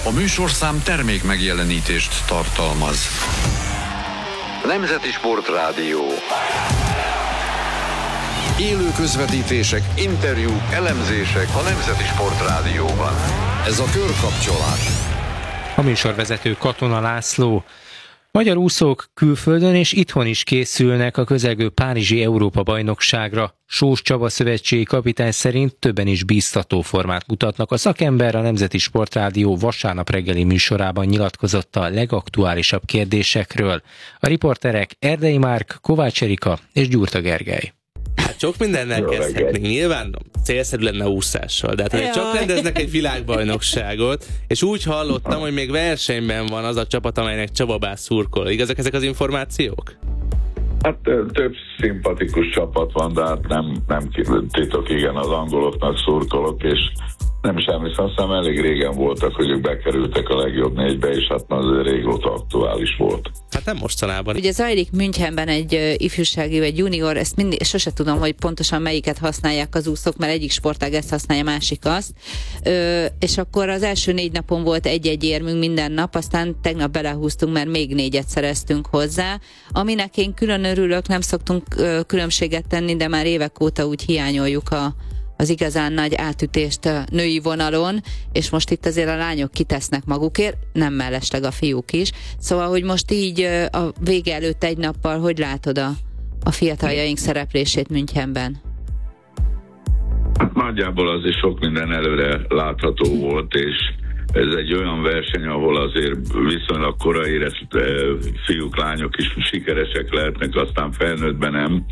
A műsorszám termék megjelenítést tartalmaz. Nemzeti Sportrádió. Élő közvetítések, interjúk, elemzések a Nemzeti Sportrádióban. Ez a Körkapcsolás. A műsorvezető Katona László. Magyar úszók külföldön és itthon is készülnek a közelgő párizsi Európa-bajnokságra. Sós Csaba szövetségi kapitány szerint többen is bíztató formát mutatnak. A szakember a Nemzeti Sportrádió vasárnap reggeli műsorában nyilatkozott a legaktuálisabb kérdésekről. A riporterek Erdei Márk, Kovács Erika és Gyurta Gergely. Hát sok mindennel kezdhetnénk. Nyilván célszerű lenne úszással, de hát csak rendeznek egy világbajnokságot, és úgy hallottam, hogy még versenyben van az a csapat, amelynek Csaba Bász szurkol. Igazak ezek az információk? Hát több szimpatikus csapat van, de hát nem titok, igen, az angoloknak szurkolok, és nem is emlékszem, aztán elég régen voltak, hogy ők bekerültek a legjobb négybe, és hát azért régóta aktuális volt. Hát nem mostanában. Ugye zajlik Münchenben egy ifjúsági vagy junior, ezt sose tudom, hogy pontosan melyiket használják az úszók, mert egyik sportág ezt használja, másik azt. És akkor az első 4 napon volt egy-egy érmünk minden nap, aztán tegnap belehúztunk, mert még 4-et szereztünk hozzá. Aminek én külön örülök, nem szoktunk különbséget tenni, de már évek óta úgy hiányoljuk az igazán nagy átütést a női vonalon, és most itt azért a lányok kitesznek magukért, nem mellesleg a fiúk is. Szóval, hogy most így a vége előtt egy nappal, hogy látod a fiataljaink szereplését Münchenben? Nagyjából azért sok minden előre látható volt, és ez egy olyan verseny, ahol azért viszonylag korai érett fiúk, lányok is sikeresek lehetnek, aztán felnőttben nem,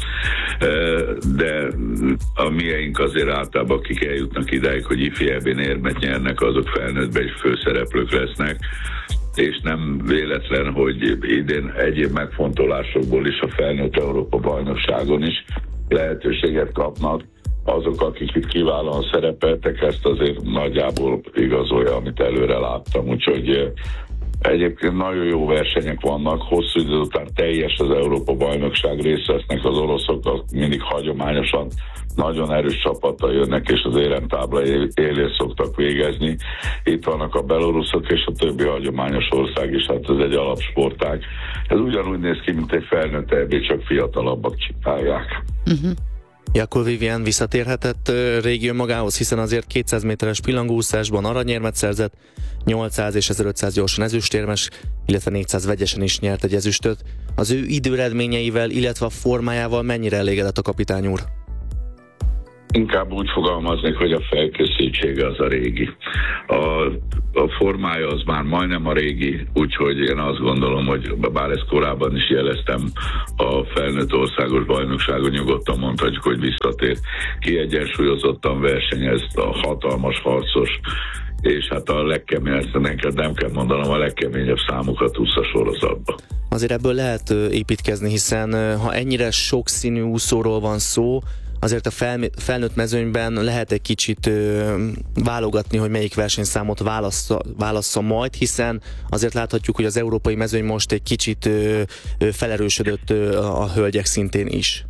de a mieink azért általában, akik eljutnak idáig, hogy ifi EB-n érmet nyernek, azok felnőttben is főszereplők lesznek, és nem véletlen, hogy idén egyéb megfontolásokból is a felnőtt Európa-bajnokságon is lehetőséget kapnak. Azok, akik itt kiválóan szerepeltek, ezt azért nagyjából igazolja, amit előre láttam. Úgyhogy egyébként nagyon jó versenyek vannak, hosszú idő után teljes az Európa-bajnokság, részt vesznek az oroszok, mindig hagyományosan nagyon erős csapattal jönnek, és az éremtábla élén szoktak végezni. Itt vannak a beloruszok és a többi hagyományos ország is, hát ez egy alapsportág. Ez ugyanúgy néz ki, mint egy felnőtt EB, csak fiatalabbak csinálják. Jakub Vivien visszatérhetett régió magához, hiszen azért 200 méteres pillangóúszásban aranyérmet szerzett, 800 és 1500 gyorsan ezüstérmes, illetve 400 vegyesen is nyert egy ezüstöt. Az ő időeredményeivel, illetve a formájával mennyire elégedett a kapitány úr? Inkább úgy fogalmaznék, hogy a felkészültsége az a régi. A formája az már majdnem a régi, úgyhogy én azt gondolom, hogy bár ezt korábban is jeleztem, a felnőtt országos bajnokságon nyugodtan mondhatjuk, hogy visszatér. Kiegyensúlyozottan versenyez, a hatalmas harcos, és hát a legkeményebb, nem kell mondanom, a legkeményebb számokat úsz a sorozatba. Azért ebből lehet építkezni, hiszen ha ennyire sokszínű úszóról van szó, azért a felnőtt mezőnyben lehet egy kicsit válogatni, hogy melyik versenyszámot válassza majd, hiszen azért láthatjuk, hogy az európai mezőny most egy kicsit felerősödött a hölgyek szintén is.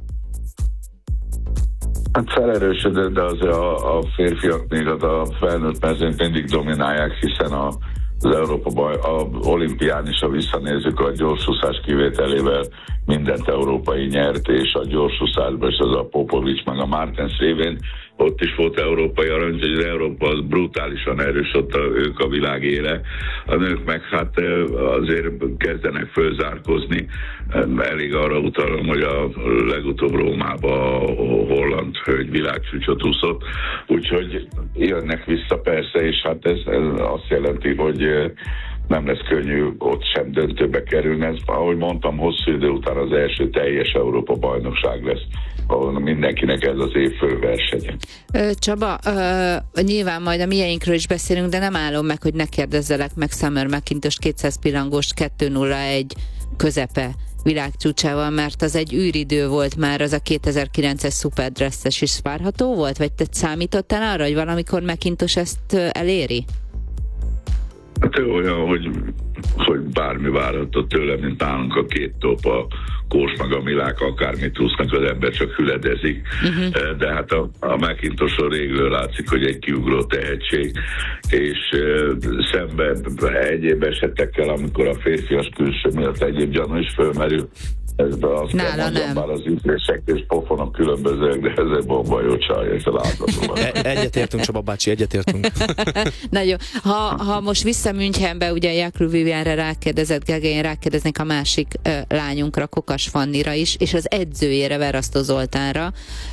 Hát felerősödött, de azért a férfiak még a felnőtt mezőnyt mindig dominálják, hiszen az a olimpián is, ha visszanézzük, a gyorsúszás kivételével mindent európai nyert, és a gyorsúszásban is az a Popovics meg a Martens révén ott is volt európai arany, hogy az Európa az brutálisan erős, ott ők a világ éle. A nők meg hát azért kezdenek fölzárkozni. Elég arra utalom, hogy a legutóbb Rómában a holland hölgy világcsúcsot úszott, úgyhogy jönnek vissza persze, és hát ez azt jelenti, hogy nem lesz könnyű ott sem döntőbe kerülni. Ez, ahogy mondtam, hosszú idő után az első teljes Európa-bajnokság lesz, ahol mindenkinek ez az év főversenye. Csaba, nyilván majd a mieinkről is beszélünk, de nem állom meg, hogy ne kérdezzelek meg Summer McIntosh 200 pillangós 2:01 közepe világcsúcsával, mert az egy űridő volt már, az a 2009-es Superdress-es is várható volt? Vagy te számítottál arra, hogy valamikor McIntosh ezt eléri? Hát olyan, hogy hogy bármi várható tőle, mint nálunk a két top, a Kós meg a Milák, akármit úsznak, az ember csak hüledezik. De hát a McIntoshon régről látszik, hogy egy kiugró tehetség, és szemben egyéb esetekkel, amikor a férfias külső miatt egyéb gyanú is fölmerül, nála nem. Bár az ütések és pofonok különbözőek, de ez egy bomba jó csaj, ezzel láthatóan. Egyetértünk, Csaba bácsi, egyetértünk. Nagyon. Ha most vissza Münchenbe, ugye Jakub Vivianre rákérdezett, Gergely, én rákérdeznék a másik lányunkra, Kokas Fannira is, és az edzőjére, Verasztó Zoltánra.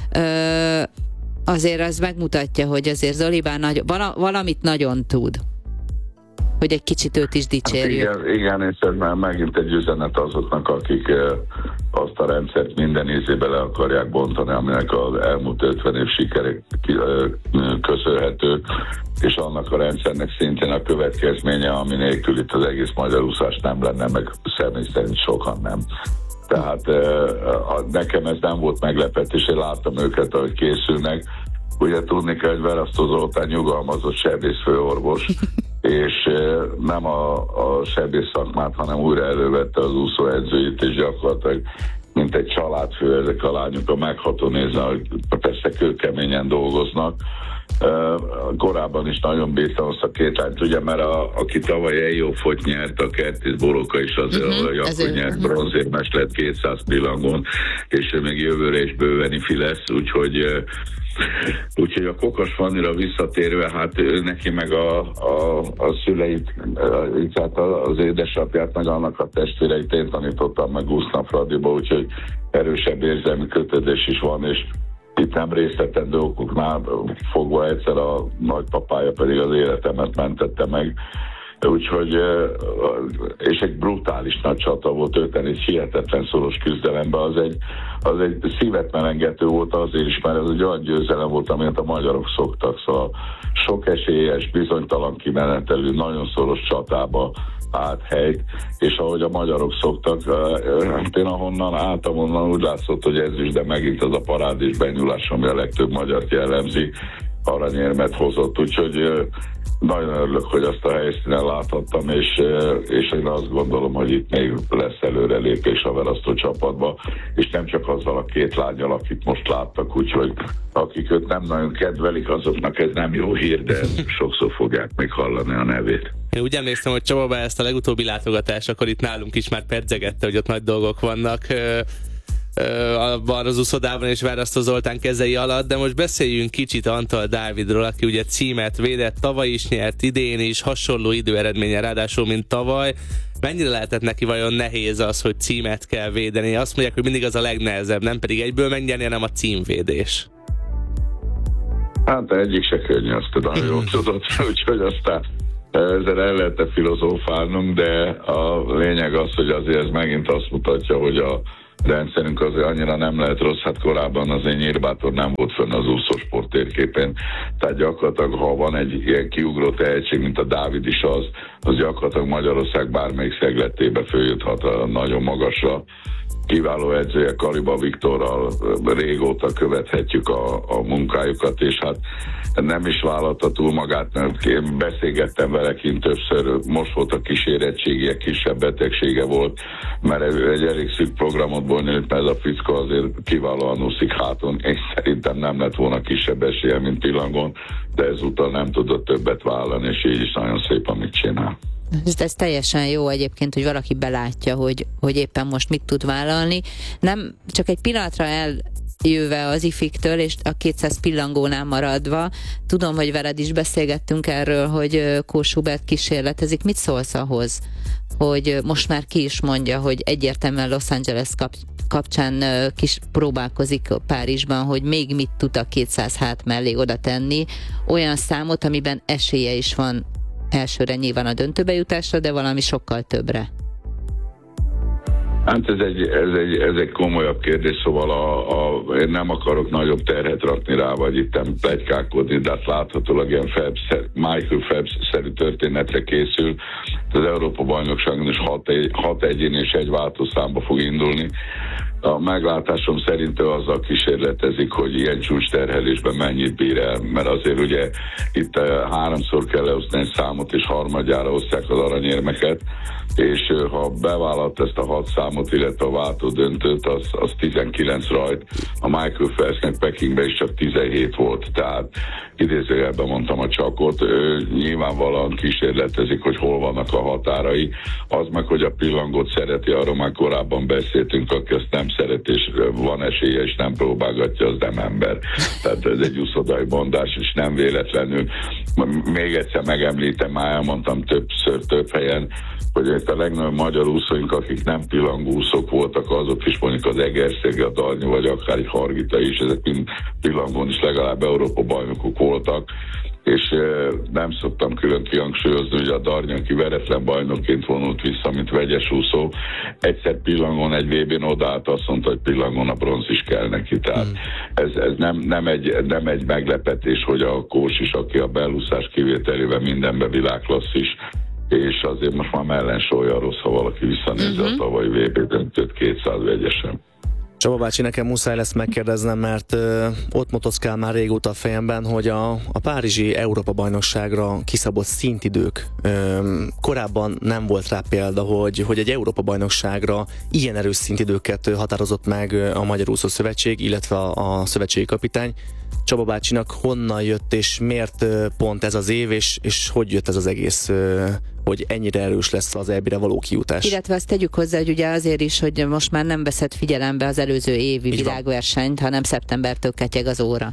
Azért az megmutatja, hogy azért Zolibán valamit nagyon tud. Hogy egy kicsit őt is dicsérjük. Hát igen, és ez már megint egy üzenet azoknak, akik azt a rendszert minden ízébe le akarják bontani, aminek az elmúlt 50 év sikerek köszönhető, és annak a rendszernek szintén a következménye, ami nélkül itt az egész magyar úszás nem lenne, meg személy szerint sokan nem. Tehát nekem ez nem volt meglepetés, én láttam őket, ahogy készülnek. Ugye tudni kell, hogy Verasztó Zoltán nyugalmazott sebészfőorvos, és nem a sebész szakmát, hanem újra elővette az úszóedzőit, és gyakorlatilag mint egy családfő ezek a lányok, megható nézni, hogy persze kőkeményen dolgoznak. Korábban is nagyon bírtam azt a két lányt, ugye, mert aki tavaly Eljofot nyert, a Kertész Boroka is azért, akkor nyert bronzérmes lett 200 pillangón, és ő még jövőre is bőveni lesz, úgyhogy a Kokas Fannira visszatérve, hát ő neki meg a szüleit, tehát az édesapját, meg annak a testvéreit én tanítottam meg Usznafradiba, úgyhogy erősebb érzelmi kötődés is van, és itt nem részletendő okoknál fogva egyszer a nagypapája pedig az életemet mentette meg. Úgyhogy, és egy brutális nagy csata volt, őten egy hihetetlen szoros küzdelemben, az egy szívet melengető volt azért is, mert ez egy olyan győzelem volt, amit a magyarok szoktak, szóval sok esélyes, bizonytalan kimenetelű, nagyon szoros csatába állt helyt, és ahogy a magyarok szoktak, én ahonnan álltam, onnan úgy látszott, hogy ez is, de megint az a parádés benyúlás, ami a legtöbb magyart jellemzi, aranyérmet hozott, úgyhogy nagyon örülök, hogy azt a helyszínen láthattam, és én azt gondolom, hogy itt még lesz előrelépés a Verasztó csapatba, és nem csak azzal a két lányal, akit most láttak, úgyhogy akik őt nem nagyon kedvelik, azoknak ez nem jó hír, de sokszor fogják még hallani a nevét. Én úgy emlékszem, hogy Csaba ezt a legutóbbi látogatás, akkor itt nálunk is már pedzegette, hogy ott nagy dolgok vannak abban az úszodában és Verasztó Zoltán kezei alatt, de most beszéljünk kicsit Antal Dávidról, aki ugye címet védett, tavaly is nyert, idén is, hasonló időeredménye ráadásul, mint tavaly. Mennyire lehetett neki vajon nehéz az, hogy címet kell védeni? Azt mondják, hogy mindig az a legnehezebb, nem pedig egyből megnyerni, hanem a címvédés. Hát egyik se könnyű, azt tudom, jól tudod, úgyhogy aztán ezzel el lehet filozófálnunk, de a lényeg az, hogy azért ez megint azt mutatja, hogy a rendszerünk azért annyira nem lehet rossz, hát korábban azért Nyírbátor nem volt fönn az úszósport térképén, tehát gyakorlatilag, ha van egy ilyen kiugró tehetség, mint a Dávid is az gyakorlatilag Magyarország bármelyik szegletébe följuthat nagyon magasra. Kiváló edzője Kaliba Viktorral régóta követhetjük a munkájukat, és hát nem is vállalta túl magát, mert én beszélgettem vele kint többször, most volt a kísérettségie, kisebb betegsége volt, mert egy elég szűk programot bonyolít, mert ez a fickó azért kiválóan úszik háton, és szerintem nem lett volna kisebb esélye, mint pillangon, de ezúttal nem tudott többet vállalni, és így is nagyon szép, amit csinál. Ez teljesen jó egyébként, hogy valaki belátja, hogy éppen most mit tud vállalni. Nem csak egy pillanatra eljöve az ifiktől, és a 200 pillangónál maradva. Tudom, hogy veled is beszélgettünk erről, hogy Kós Hubert kísérletezik. Mit szólsz ahhoz, hogy most már ki is mondja, hogy egyértelműen Los Angeles kapcsán kis próbálkozik Párizsban, hogy még mit tud a 200 hát mellé oda tenni, olyan számot, amiben esélye is van elsőre nyilván a döntőbe jutásra, de valami sokkal többre. Hát ez egy komolyabb kérdés, szóval én nem akarok nagyobb terhet rakni rá, vagy itt nem pletykálkodni, de hát láthatólag ilyen Michael Phelps-szerű történetre készül. Az Európa-bajnokságon is 6 egyén és egy váltószámba fog indulni. A meglátásom szerint ő azzal kísérletezik, hogy ilyen csúcsterhelésben mennyit bír el, mert azért ugye itt 3-szor kell leosztani egy számot, és harmadjára osztják az aranyérmeket, és ha bevállalt ezt a 6 számot, illetve a váltó döntőt, az 19 rajt, a Michael Phelpsnek Pekingben is csak 17 volt, tehát idézőjelben mondtam a csakot, nyilvánvalóan kísérletezik, hogy hol vannak a határai, az meg, hogy a pillangót szereti, arról már korábban beszéltünk, aki azt nem szeret, és van esélye, és nem próbálgatja, az nem ember. Tehát ez egy uszodai mondás, és nem véletlenül. Még egyszer megemlítem, már elmondtam több helyen, hogy itt a legnagyobb magyar úszóink, akik nem pillangóúszók voltak, azok is mondjuk az Egerszegi, a Darnyi, vagy akár egy Hargita is, ezek mind pillangón is legalább Európa bajnokok voltak, és nem szoktam külön kihangsúlyozni, hogy a Darnyi, aki veretlen bajnokként vonult vissza, mint vegyes úszó, egyszer pillangon egy VB-n odaállt, azt mondta, hogy pillangon a bronz is kell neki. Tehát ez nem egy meglepetés, hogy a Kós is, aki a belúszás kivételével mindenben világklasszis, és azért most már mellensólyal rossz, ha valaki visszanézi a tavalyi VB döntőt 200 vegyesen. Csaba bácsi, nekem muszáj lesz megkérdeznem, mert ott motoszkál már régóta a fejemben, hogy a párizsi Európa-bajnokságra kiszabott szintidők, korábban nem volt rá példa, hogy egy Európa-bajnokságra ilyen erős szintidőket határozott meg a Magyar Úszó Szövetség, illetve a szövetségi kapitány. Csaba bácsinak honnan jött, és miért pont ez az év, és hogy jött ez az egész, hogy ennyire erős lesz az EB-re való kijutás? Illetve azt tegyük hozzá, hogy ugye azért is, hogy most már nem veszed figyelembe az előző évi világversenyt, hanem szeptembertől ketyeg az óra.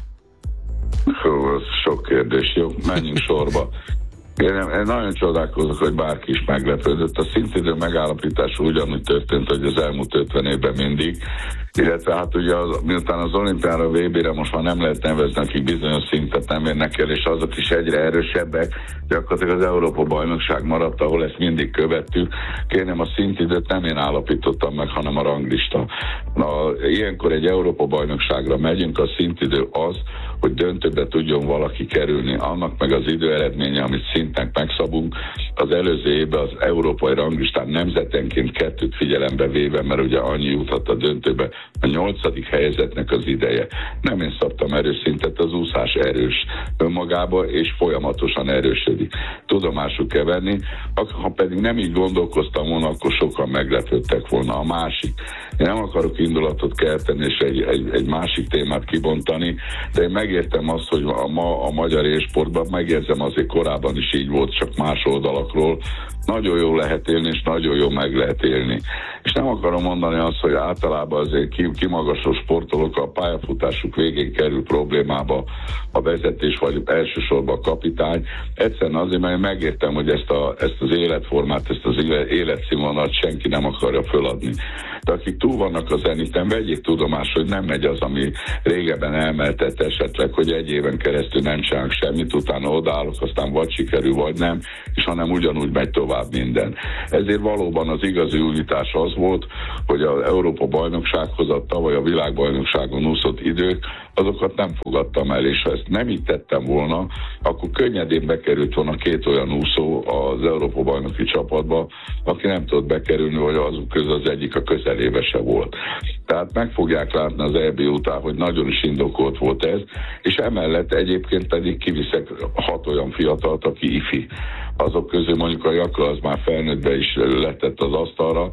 Hú, ez sok kérdés. Jó, menjünk sorba. Én nagyon csodálkozok, hogy bárki is meglepődött. A szintidő megállapítása ugyanúgy történt, hogy az elmúlt 50 évben mindig, illetve hát ugye miután az olimpiára, a VB-re most már nem lehet nevezni, akik bizonyos szintet nem érnek el, és azok is egyre erősebbek, gyakorlatilag az Európa-bajnokság maradt, ahol ezt mindig követtük. Kérném, a szintidőt nem én állapítottam meg, hanem a ranglista. Ilyenkor egy Európa-bajnokságra megyünk, a szintidő az, hogy döntőbe tudjon valaki kerülni. Annak meg az idő eredménye, amit szintnek megszabunk, az előző évben az európai ranglistán nemzetenként 2 figyelembe véve, mert ugye annyi juthat a döntőbe, a 8. helyezetnek az ideje. Nem én szabtam erős szintet, az úszás erős önmagába, és folyamatosan erősödik. Tudomásul kell venni, ha pedig nem így gondolkoztam volna, akkor sokan meglepődtek volna. A másik. Én nem akarok indulatot kelteni, és egy másik témát kibontani, de én megértem azt, hogy a magyar élsportban, megérzem, azért korábban is így volt, csak más oldalakról, nagyon jól lehet élni, és nagyon jól meg lehet élni. És nem akarom mondani azt, hogy általában azért kimagasló sportolók a pályafutásuk végén kerül problémába a vezetés, vagy elsősorban a kapitány. Egyszerűen azért, mert megértem, hogy ezt az életformát, ezt az életszínvonalat senki nem akarja föladni. De akik túl vannak a zeniten, vegyék tudomásul, hogy nem megy az, ami régebben elmeltett esetleg, hogy egy éven keresztül nem csinálunk semmit, utána odállok, aztán vagy sikerül, vagy nem, és hanem ugyanúgy megy tovább minden. Ezért valóban az igazi újítás az volt, hogy az Európa-bajnoksághoz a tavaly a világbajnokságon úszott idők, azokat nem fogadtam el, és ha ezt nem így tettem volna, akkor könnyedén bekerült volna 2 olyan úszó az Európa-bajnoki csapatba, aki nem tudott bekerülni, vagy azok közül az egyik a közelébe se volt. Tehát meg fogják látni az EB után, hogy nagyon is indokolt volt ez, és emellett egyébként pedig kiviszek 6 olyan fiatalt, aki ifi. Azok közül mondjuk a Jakla az már felnőttbe is letett az asztalra,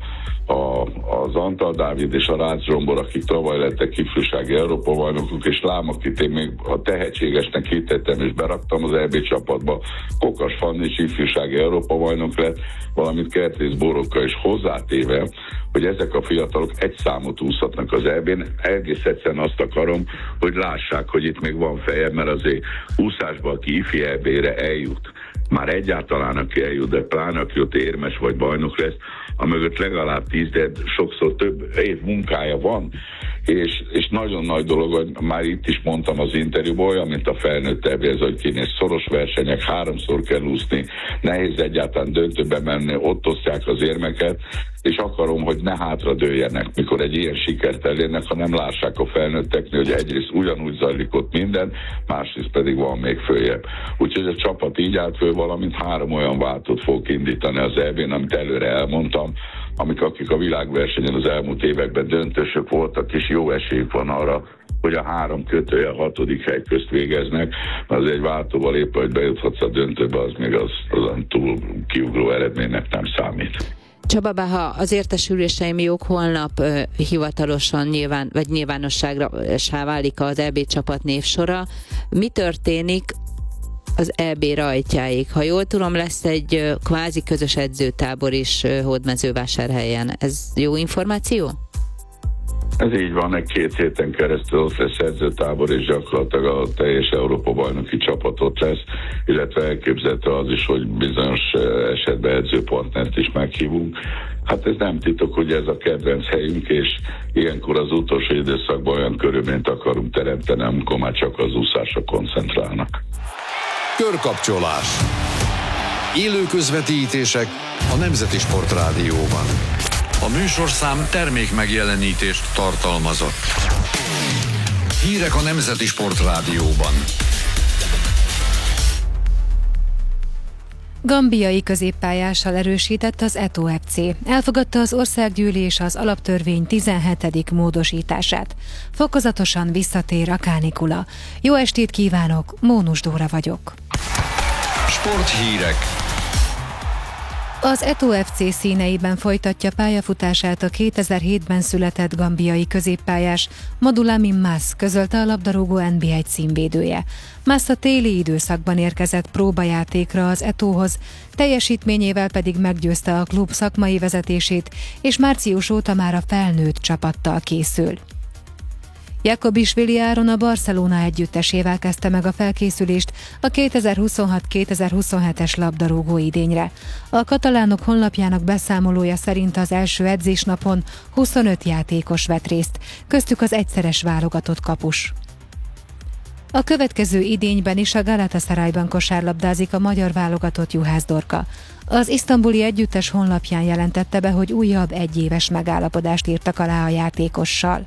az Antal Dávid és a Rácz Zsombor, akik tavaly lettek ifjúsági Európa-bajnokok, és lám, akit én még a tehetségesnek hitettem és beraktam az EB csapatba, Kokas Fanni is ifjúsági Európa-bajnok lett, valamint Kertész Borokka is hozzátéve, hogy ezek a fiatalok egy számot úszhatnak az EB-n. Egész egyszerűen azt akarom, hogy lássák, hogy itt még van feje, mert azért úszásban, aki ifi EB-re eljut, már egyáltalán aki eljut, de pláne aki ott érmes vagy bajnok lesz, amögött legalább 10, de sokszor több év munkája van, és nagyon nagy dolog, hogy már itt is mondtam az interjúban, olyan, mint a felnőtt EB, ez, hogy kinéz szoros versenyek, 3-szor kell úszni, nehéz egyáltalán döntőbe menni, ott osztják az érmeket, és akarom, hogy ne hátradőljenek, mikor egy ilyen sikert elérnek, hanem lássák a felnőtteknél, hogy egyrészt ugyanúgy zajlik ott minden, másrészt pedig van még följebb. Úgyhogy a csapat így állt föl, valamint 3 olyan váltót fog indítani az EB-n, amit előre elmondtam, akik a világversenyen az elmúlt években döntősök voltak, és jó esélyük van arra, hogy a 3-6. hely közt végeznek, mert az egy váltóval épp, hogy bejuthatsz a döntőbe, az még azon túl kiugró eredménynek nem számít. Csaba Báha, az értesüléseim jók, holnap hivatalosan nyilvánosságra válik az EB csapat névsora. Mi történik az EB rajtjáig? Ha jól tudom, lesz egy kvázi közös edzőtábor is Hódmezővásárhelyen. Ez jó információ? Ez így van, 2 héten keresztül ott lesz edzőtábor, és gyakorlatilag a teljes Európa-bajnoki csapat ott lesz, illetve elképzelhető az is, hogy bizonyos esetben edzőpartnert is meghívunk. Hát ez nem titok, hogy ez a kedvenc helyünk, és ilyenkor az utolsó időszakban olyan körülményt akarunk teremteni, amikor már csak az úszásra koncentrálnak. Körkapcsolás. Élő közvetítések a Nemzeti Sportrádióban. A műsorszám termék megjelenítést tartalmazott. Hírek a Nemzeti Sportrádióban. Gambiai középpályással erősített az Eto FC. Elfogadta az országgyűlés az alaptörvény 17. módosítását. Fokozatosan visszatér a kánikula. Jó estét kívánok, Mónus Dóra vagyok. Sporthírek. Az Eto FC színeiben folytatja pályafutását a 2007-ben született gambiai középpályás Madulamin Mas, közölte a labdarúgó NB1 címvédője. Mas a téli időszakban érkezett próbajátékra az Etóhoz, teljesítményével pedig meggyőzte a klub szakmai vezetését, és március óta már a felnőtt csapattal készül. Jakobisvili Áron a Barcelona együttesével kezdte meg a felkészülést a 2026-2027-es labdarúgó idényre. A katalánok honlapjának beszámolója szerint az első edzésnapon 25 játékos vett részt, köztük az egyszeres válogatott kapus. A következő idényben is a Galatasarayban kosárlabdázik a magyar válogatott Juhász Dorka. Az isztambuli együttes honlapján jelentette be, hogy újabb egyéves megállapodást írtak alá a játékossal.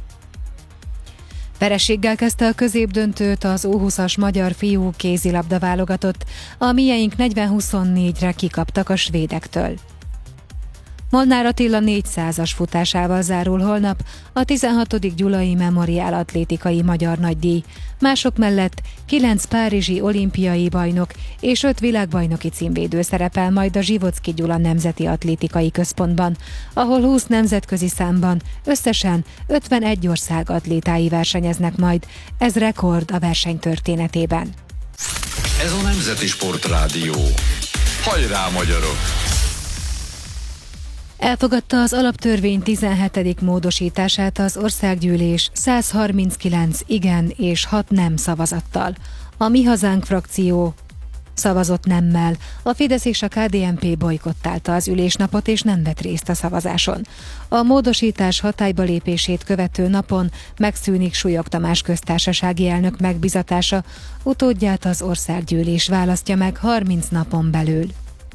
Vereséggel kezdte a középdöntőt az U20-as magyar fiú kézilabda válogatott, a mieink 40-24-re kikaptak a svédektől. Molnár Attila 400-as futásával zárul holnap a 16. Gyulai Memoriál atlétikai magyar nagydíj. Mások mellett 9 párizsi olimpiai bajnok és 5 világbajnoki címvédő szerepel majd a Zsivocki Gyula Nemzeti Atlétikai Központban, ahol 20 nemzetközi számban összesen 51 ország atlétái versenyeznek majd. Ez rekord a verseny történetében. Ez a Nemzeti Sportrádió. Hajrá, magyarok! Elfogadta az alaptörvény 17. módosítását az országgyűlés 139 igen és 6 nem szavazattal. A Mi Hazánk frakció szavazott nemmel, a Fidesz és a KDNP bojkottálta az ülésnapot és nem vett részt a szavazáson. A módosítás hatályba lépését követő napon megszűnik Súlyog Tamás köztársasági elnök megbizatása, utódját az országgyűlés választja meg 30 napon belül.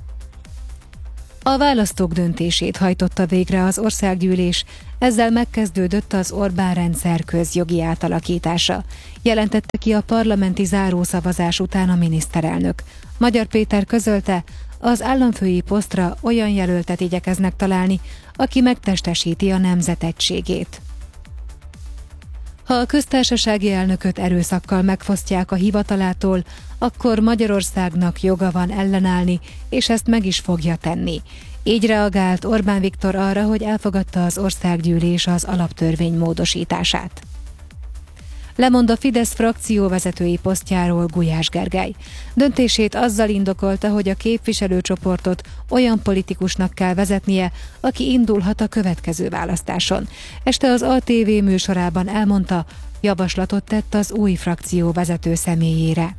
A választók döntését hajtotta végre az országgyűlés, ezzel megkezdődött az Orbán rendszer közjogi átalakítása. Jelentette ki a parlamenti zárószavazás után a miniszterelnök. Magyar Péter közölte, az államfői posztra olyan jelöltet igyekeznek találni, aki megtestesíti a nemzet egységét. Ha a köztársasági elnököt erőszakkal megfosztják a hivatalától, akkor Magyarországnak joga van ellenállni, és ezt meg is fogja tenni. Így reagált Orbán Viktor arra, hogy elfogadta az országgyűlés az alaptörvény módosítását. Lemond a Fidesz frakcióvezetői posztjáról Gulyás Gergely. Döntését azzal indokolta, hogy a képviselőcsoportot olyan politikusnak kell vezetnie, aki indulhat a következő választáson. Este az ATV műsorában elmondta, javaslatot tett az új frakcióvezető személyére.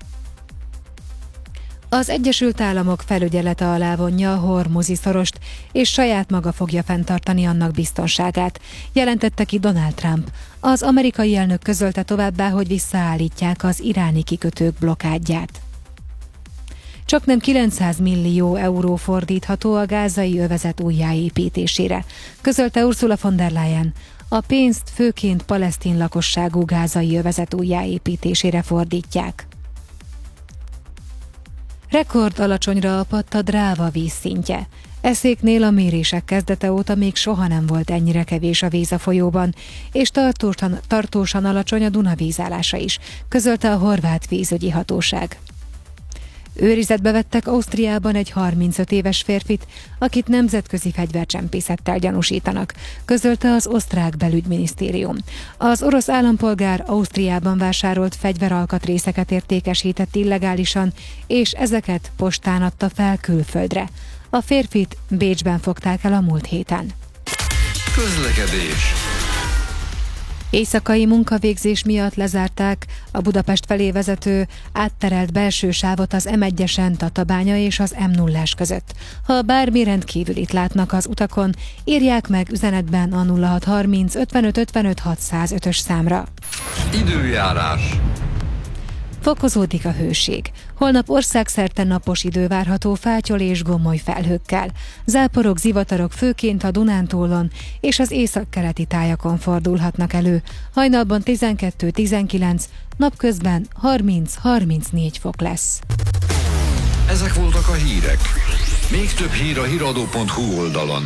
Az Egyesült Államok felügyelete alá vonja a Hormuzi szorost, és saját maga fogja fenntartani annak biztonságát, jelentette ki Donald Trump. Az amerikai elnök közölte továbbá, hogy visszaállítják az iráni kikötők blokádját. Csaknem 900 millió euró fordítható a gázai övezet újjáépítésére, közölte Ursula von der Leyen. A pénzt főként palesztin lakosságú gázai övezet újjáépítésére fordítják. Rekord alacsonyra apadt a Dráva vízszintje. Eszéknél a mérések kezdete óta még soha nem volt ennyire kevés a víz a folyóban, és tartósan alacsony a Duna vízállása is, közölte a horvát vízügyi hatóság. Őrizetbe vettek Ausztriában egy 35 éves férfit, akit nemzetközi fegyvercsempészettel gyanúsítanak, közölte az osztrák belügyminisztérium. Az orosz állampolgár Ausztriában vásárolt fegyveralkatrészeket értékesített illegálisan, és ezeket postán adta fel külföldre. A férfit Bécsben fogták el a múlt héten. Közlekedés. Éjszakai munkavégzés miatt lezárták a Budapest felé vezető átterelt belső sávot az M1-esen Tatabánya és az M0-as között. Ha bármi rendkívülit látnak az utakon, írják meg üzenetben a 0630 55 55 605-ös számra. Időjárás. Fokozódik a hőség. Holnap országszerte napos idő várható fátyol és gomoly felhőkkel. Záporok, zivatarok főként a Dunántúlon és az északkeleti tájakon fordulhatnak elő. Hajnalban 12-19, napközben 30-34 fok lesz. Ezek voltak a hírek. Még több hír a hiradó.hu oldalon.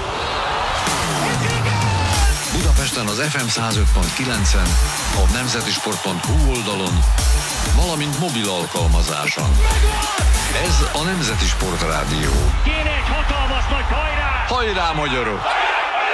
Budapesten az FM 105.9-en, a nemzetisport.hu oldalon, valamint mobil alkalmazáson. Ez a Nemzeti Sport Rádió. Kéne egy hatalmas nagy hajrá! Hajrá, magyarok!